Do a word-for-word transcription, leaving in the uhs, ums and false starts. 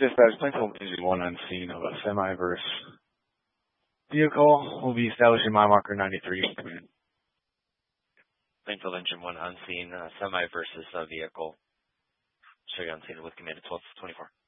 Dispatch, Plainfield Engine one on scene of a semi versus vehicle. Will be establishing mile marker ninety-three. Command. Plainfield Engine one on scene, uh, semi versus uh, vehicle. Show you on scene with command twelve twenty-four.